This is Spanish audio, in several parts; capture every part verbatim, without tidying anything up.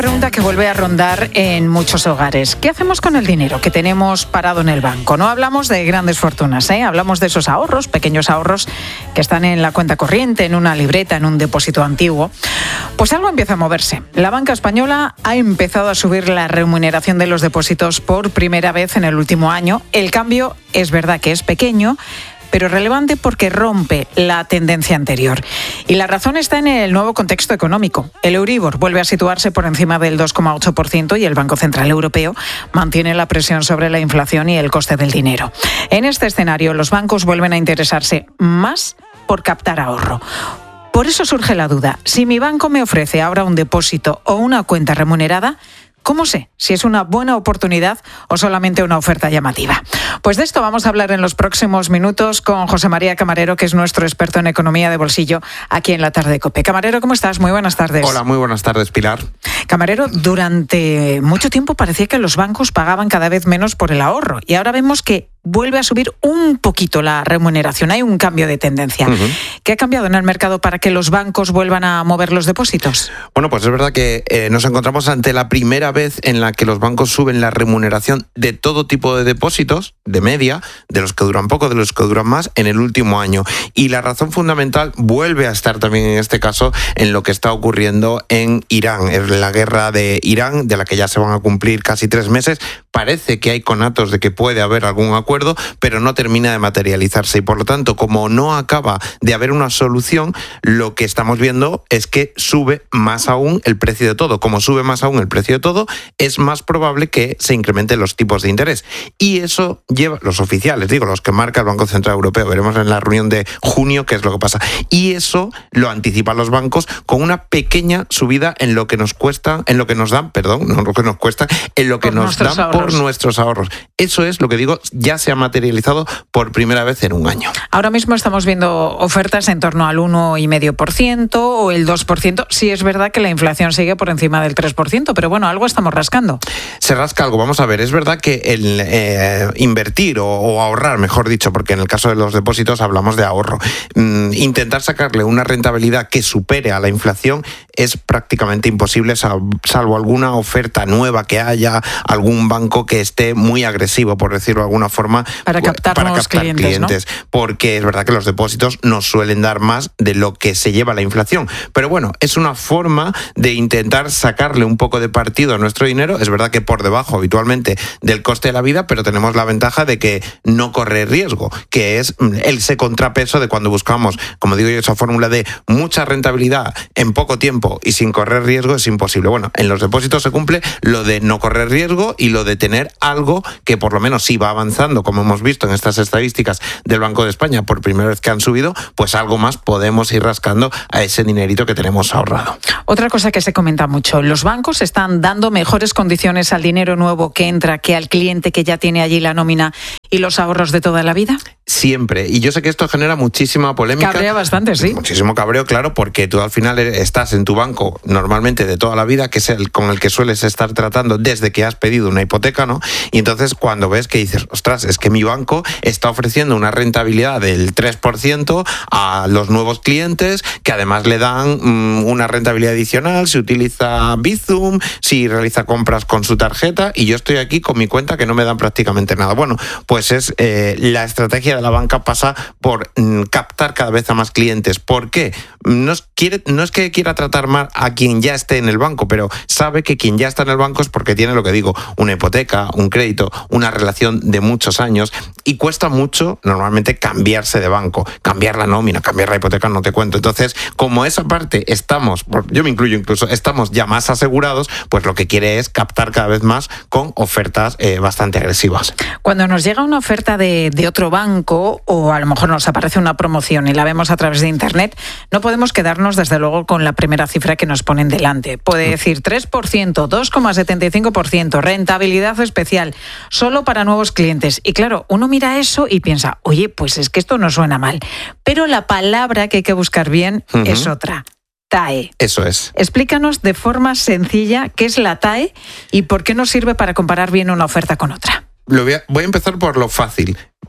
Pregunta que vuelve a rondar en muchos hogares. ¿Qué hacemos con el dinero que tenemos parado en el banco? No hablamos de grandes fortunas, ¿eh? Hablamos de esos ahorros, pequeños ahorros que están en la cuenta corriente, en una libreta, en un depósito antiguo. Pues algo empieza a moverse. La banca española ha empezado a subir la remuneración de los depósitos por primera vez en el último año. El cambio es verdad que es pequeño, pero relevante porque rompe la tendencia anterior. Y la razón está en el nuevo contexto económico. El Euribor vuelve a situarse por encima del dos coma ocho por ciento y el Banco Central Europeo mantiene la presión sobre la inflación y el coste del dinero. En este escenario, los bancos vuelven a interesarse más por captar ahorro. Por eso surge la duda, si mi banco me ofrece ahora un depósito o una cuenta remunerada, ¿cómo sé si es una buena oportunidad o solamente una oferta llamativa? Pues de esto vamos a hablar en los próximos minutos con José María Camarero, que es nuestro experto en economía de bolsillo aquí en la tarde de COPE. Camarero, ¿cómo estás? Muy buenas tardes. Hola, muy buenas tardes, Pilar. Camarero, durante mucho tiempo parecía que los bancos pagaban cada vez menos por el ahorro y ahora vemos que vuelve a subir un poquito la remuneración. Hay un cambio de tendencia. Uh-huh. ¿Qué ha cambiado en el mercado para que los bancos vuelvan a mover los depósitos? Bueno, pues es verdad que eh, nos encontramos ante la primera vez en la que los bancos suben la remuneración de todo tipo de depósitos, de media, de los que duran poco, de los que duran más, en el último año. Y la razón fundamental vuelve a estar también en este caso en lo que está ocurriendo en Irán. Es la guerra de Irán, de la que ya se van a cumplir casi tres meses. Parece que hay conatos de que puede haber algún acuerdo, pero no termina de materializarse. Y por lo tanto, como no acaba de haber una solución, lo que estamos viendo es que sube más aún el precio de todo. Como sube más aún el precio de todo, es más probable que se incrementen los tipos de interés. Y eso lleva, los oficiales, digo, los que marca el Banco Central Europeo, veremos en la reunión de junio qué es lo que pasa. Y eso lo anticipan los bancos con una pequeña subida en lo que nos cuesta, en lo que nos dan, perdón, no lo que nos cuesta, en lo que por nos dan ahorros. por nuestros ahorros. Eso es lo que digo, ya se ha materializado por primera vez en un año. Ahora mismo estamos viendo ofertas en torno al uno coma cinco por ciento o el dos por ciento. Sí es verdad que la inflación sigue por encima del tres por ciento, pero bueno, algo estamos rascando. Se rasca algo. Vamos a ver, es verdad que el eh, invertir o, o ahorrar, mejor dicho, porque en el caso de los depósitos hablamos de ahorro, mm, intentar sacarle una rentabilidad que supere a la inflación es prácticamente imposible, salvo alguna oferta nueva que haya, algún banco que esté muy agresivo, por decirlo de alguna forma, para captar, para nuevos captar clientes, clientes, ¿no? Porque es verdad que los depósitos nos suelen dar más de lo que se lleva la inflación. Pero bueno, es una forma de intentar sacarle un poco de partido a nuestro dinero. Es verdad que por debajo habitualmente del coste de la vida, pero tenemos la ventaja de que no corre riesgo, que es ese contrapeso de cuando buscamos, como digo yo, esa fórmula de mucha rentabilidad en poco tiempo y sin correr riesgo es imposible. Bueno, en los depósitos se cumple lo de no correr riesgo y lo de tener algo que por lo menos sí va avanzando, como hemos visto en estas estadísticas del Banco de España por primera vez que han subido, pues algo más podemos ir rascando a ese dinerito que tenemos ahorrado. Otra cosa que se comenta mucho, los bancos están dando mejores condiciones al dinero nuevo que entra que al cliente que ya tiene allí la nómina y los ahorros de toda la vida. Siempre. Y yo sé que esto genera muchísima polémica. Cabrea bastante, sí. Muchísimo cabreo, claro, porque tú al final estás en tu banco normalmente de toda la vida, que es el con el que sueles estar tratando desde que has pedido una hipoteca, ¿no? Y entonces cuando ves que dices, ostras, es que mi banco está ofreciendo una rentabilidad del tres por ciento a los nuevos clientes, que además le dan mmm, una rentabilidad adicional si utiliza Bizum, si realiza compras con su tarjeta, y yo estoy aquí con mi cuenta que no me dan prácticamente nada. Bueno, pues es eh, la estrategia de la banca pasa por mm, captar cada vez a más clientes. ¿Por qué? No es, quiere, no es que quiera tratar mal a quien ya esté en el banco, pero sabe que quien ya está en el banco es porque tiene, lo que digo, una hipoteca, un crédito, una relación de muchos años, y cuesta mucho normalmente cambiarse de banco, cambiar la nómina, cambiar la hipoteca, no te cuento. Entonces, como esa parte estamos, yo me incluyo incluso, estamos ya más asegurados, pues lo que quiere es captar cada vez más con ofertas eh, bastante agresivas. Cuando nos llega una oferta de, de otro banco, o a lo mejor nos aparece una promoción y la vemos a través de internet, no podemos quedarnos desde luego con la primera cifra que nos ponen delante. Puede decir tres por ciento, dos coma setenta y cinco por ciento, rentabilidad especial, solo para nuevos clientes. Y claro, uno mira eso y piensa, oye, pues es que esto no suena mal. Pero la palabra que hay que buscar bien uh-huh. es otra. T A E. Eso es. Explícanos de forma sencilla qué es la T A E y por qué nos sirve para comparar bien una oferta con otra. Lo voy, a, voy a empezar por lo fácil.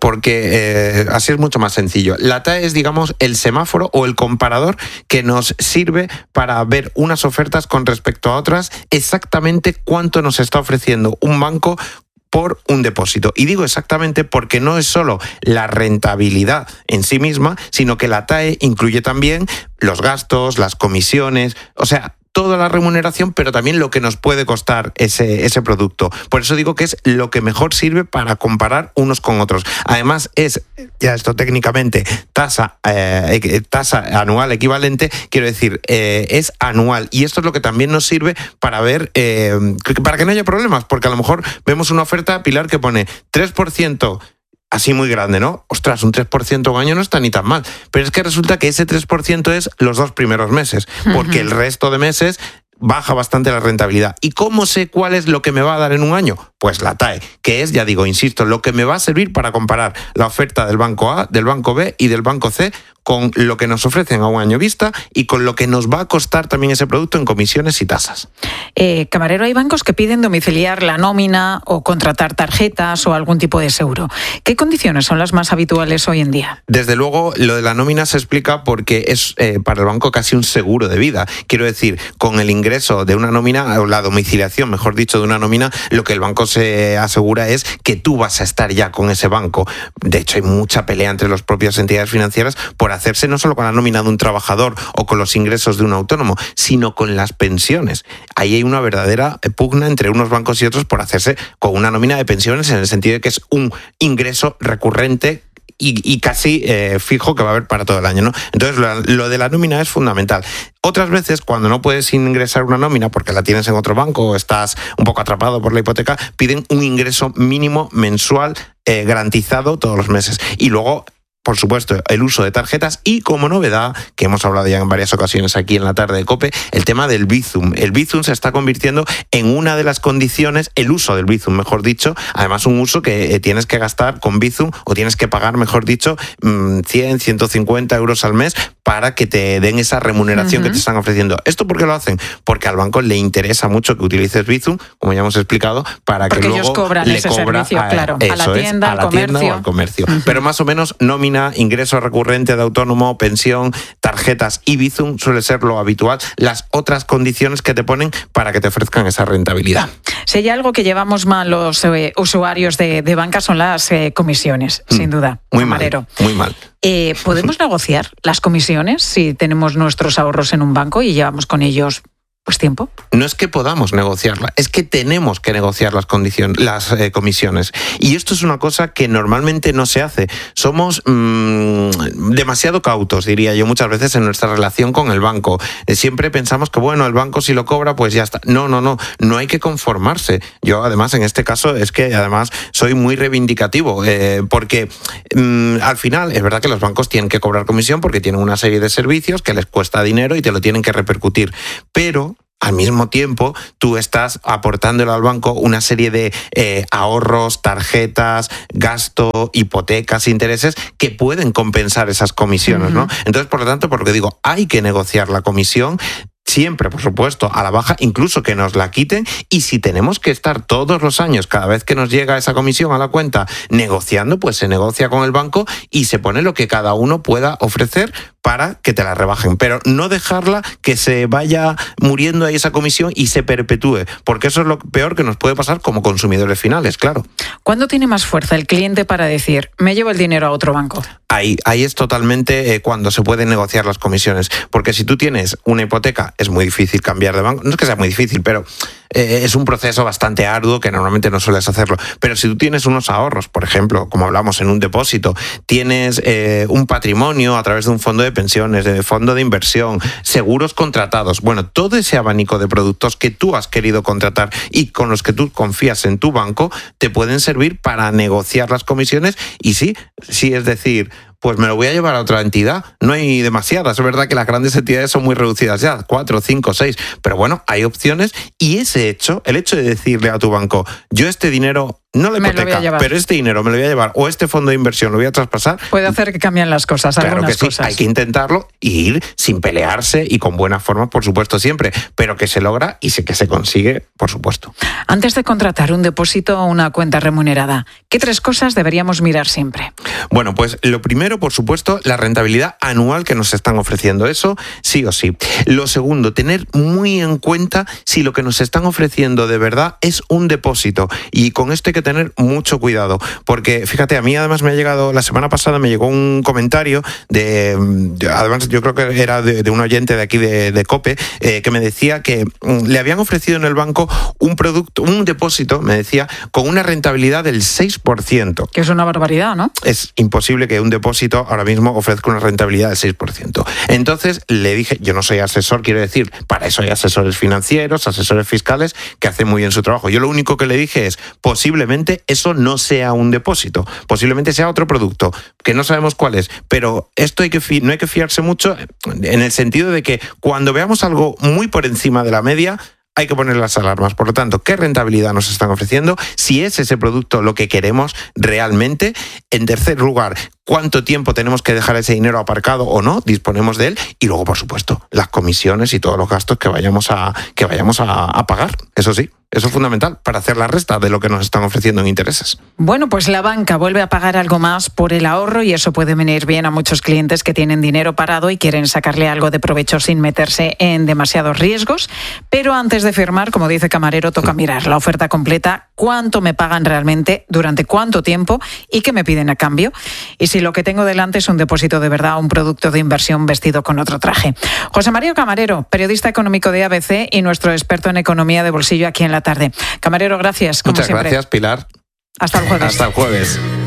porque eh, así es mucho más sencillo. La T A E es, digamos, el semáforo o el comparador que nos sirve para ver unas ofertas con respecto a otras, exactamente cuánto nos está ofreciendo un banco por un depósito. Y digo exactamente porque no es solo la rentabilidad en sí misma, sino que la T A E incluye también los gastos, las comisiones, o sea, toda la remuneración, pero también lo que nos puede costar ese, ese producto. Por eso digo que es lo que mejor sirve para comparar unos con otros. Además, es, ya esto técnicamente, tasa, eh, tasa anual equivalente, quiero decir, eh, es anual. Y esto es lo que también nos sirve para ver, eh, para que no haya problemas, porque a lo mejor vemos una oferta, Pilar, que pone tres por ciento así muy grande, ¿no? Ostras, un tres por ciento un año no está ni tan mal. Pero es que resulta que ese tres por ciento es los dos primeros meses, porque el resto de meses baja bastante la rentabilidad. ¿Y cómo sé cuál es lo que me va a dar en un año? Pues la T A E, que es, ya digo, insisto, lo que me va a servir para comparar la oferta del banco A, del banco B y del banco C con lo que nos ofrecen a un año vista y con lo que nos va a costar también ese producto en comisiones y tasas. Eh, camarero, hay bancos que piden domiciliar la nómina o contratar tarjetas o algún tipo de seguro. ¿Qué condiciones son las más habituales hoy en día? Desde luego, lo de la nómina se explica porque es eh, para el banco casi un seguro de vida. Quiero decir, con el ingreso de una nómina, o la domiciliación, mejor dicho, de una nómina, lo que el banco se asegura es que tú vas a estar ya con ese banco. De hecho, hay mucha pelea entre las propias entidades financieras por hacerse no solo con la nómina de un trabajador o con los ingresos de un autónomo, sino con las pensiones. Ahí hay una verdadera pugna entre unos bancos y otros por hacerse con una nómina de pensiones, en el sentido de que es un ingreso recurrente y, y casi eh, fijo que va a haber para todo el año, ¿no? Entonces, lo, lo de la nómina es fundamental. Otras veces, cuando no puedes ingresar una nómina porque la tienes en otro banco o estás un poco atrapado por la hipoteca, piden un ingreso mínimo mensual eh, garantizado todos los meses. Y luego, por supuesto, el uso de tarjetas y, como novedad, que hemos hablado ya en varias ocasiones aquí en la tarde de COPE, el tema del Bizum. El Bizum se está convirtiendo en una de las condiciones, el uso del Bizum, mejor dicho, además un uso que tienes que gastar con Bizum o tienes que pagar, mejor dicho, cien, ciento cincuenta euros al mes para que te den esa remuneración uh-huh. que te están ofreciendo. ¿Esto por qué lo hacen? Porque al banco le interesa mucho que utilices Bizum, como ya hemos explicado, para Porque que luego ellos cobran le ese cobra servicio, a, claro, a la tienda, es, a la al tienda comercio. o al comercio. Uh-huh. Pero más o menos nómina, ingreso recurrente de autónomo, pensión, tarjetas y Bizum suele ser lo habitual, las otras condiciones que te ponen para que te ofrezcan esa rentabilidad. Si hay algo que llevamos mal los eh, usuarios de, de banca son las eh, comisiones, mm, sin duda. Muy camarero. mal, muy mal. Eh, ¿Podemos negociar las comisiones si tenemos nuestros ahorros en un banco y llevamos con ellos pues tiempo? No es que podamos negociarla, es que tenemos que negociar las condiciones, las eh, comisiones. Y esto es una cosa que normalmente no se hace. Somos mmm, demasiado cautos, diría yo, muchas veces en nuestra relación con el banco. Eh, siempre pensamos que, bueno, el banco si lo cobra, pues ya está. No, no, no, no hay que conformarse. Yo, además, en este caso, es que además soy muy reivindicativo, eh, porque mmm, al final es verdad que los bancos tienen que cobrar comisión porque tienen una serie de servicios que les cuesta dinero y te lo tienen que repercutir. Pero al mismo tiempo, tú estás aportándole al banco una serie de eh, ahorros, tarjetas, gasto, hipotecas, intereses que pueden compensar esas comisiones, uh-huh. ¿no? Entonces, por lo tanto, por lo que digo, hay que negociar la comisión. Siempre, por supuesto, a la baja, incluso que nos la quiten, y si tenemos que estar todos los años, cada vez que nos llega esa comisión a la cuenta, negociando, pues se negocia con el banco y se pone lo que cada uno pueda ofrecer para que te la rebajen, pero no dejarla que se vaya muriendo ahí esa comisión y se perpetúe, porque eso es lo peor que nos puede pasar como consumidores finales, claro. ¿Cuándo tiene más fuerza el cliente para decir, me llevo el dinero a otro banco? Ahí, ahí es totalmente eh, cuando se pueden negociar las comisiones, porque si tú tienes una hipoteca es muy difícil cambiar de banco, no es que sea muy difícil, pero eh, es un proceso bastante arduo que normalmente no sueles hacerlo, pero si tú tienes unos ahorros, por ejemplo, como hablamos en un depósito, tienes eh, un patrimonio a través de un fondo de pensiones, de fondo de inversión, seguros contratados, bueno, todo ese abanico de productos que tú has querido contratar y con los que tú confías en tu banco, te pueden servir para negociar las comisiones y sí, sí, es decir, pues me lo voy a llevar a otra entidad. No hay demasiadas. Es verdad que las grandes entidades son muy reducidas ya, cuatro, cinco, seis. Pero bueno, hay opciones y ese hecho, el hecho de decirle a tu banco, yo este dinero no la Me lo voy a hipoteca, llevar. pero este dinero me lo voy a llevar o este fondo de inversión lo voy a traspasar. Puede hacer que cambien las cosas, Claro algunas que sí, cosas. hay que intentarlo y ir sin pelearse y con buenas formas, por supuesto, siempre, pero que se logra y que se consigue, por supuesto. Antes de contratar un depósito o una cuenta remunerada, ¿qué tres cosas deberíamos mirar siempre? Bueno, pues lo primero, por supuesto, la rentabilidad anual que nos están ofreciendo, eso sí o sí. Lo segundo, tener muy en cuenta si lo que nos están ofreciendo de verdad es un depósito, y con esto hay que tener mucho cuidado, porque fíjate, a mí además me ha llegado, la semana pasada me llegó un comentario de, de además yo creo que era de, de un oyente de aquí de, de COPE, eh, que me decía que mm, le habían ofrecido en el banco un producto, un depósito, me decía, con una rentabilidad del seis por ciento. Que es una barbaridad, ¿no? Es imposible que un depósito ahora mismo ofrezca una rentabilidad del seis por ciento. Entonces le dije, yo no soy asesor, quiero decir, para eso hay asesores financieros, asesores fiscales que hacen muy bien su trabajo. Yo lo único que le dije es, posiblemente eso no sea un depósito, posiblemente sea otro producto, que no sabemos cuál es, pero esto hay que fi- no hay que fiarse mucho en el sentido de que cuando veamos algo muy por encima de la media, hay que poner las alarmas. Por lo tanto, ¿qué rentabilidad nos están ofreciendo? Si es ese producto lo que queremos realmente. En tercer lugar, ¿cuánto tiempo tenemos que dejar ese dinero aparcado o no? Disponemos de él. Y luego, por supuesto, las comisiones y todos los gastos que vayamos a, que vayamos a, a pagar. Eso sí, eso es fundamental para hacer la resta de lo que nos están ofreciendo en intereses. Bueno, pues la banca vuelve a pagar algo más por el ahorro y eso puede venir bien a muchos clientes que tienen dinero parado y quieren sacarle algo de provecho sin meterse en demasiados riesgos. Pero antes de firmar, como dice Camarero, toca mirar la oferta completa, cuánto me pagan realmente, durante cuánto tiempo y qué me piden a cambio. Y si lo que tengo delante es un depósito de verdad, un producto de inversión vestido con otro traje. José María Camarero, periodista económico de A B C y nuestro experto en economía de bolsillo aquí en la tarde. Camarero, gracias, como Muchas siempre. gracias, Pilar. Hasta el jueves. Hasta el jueves.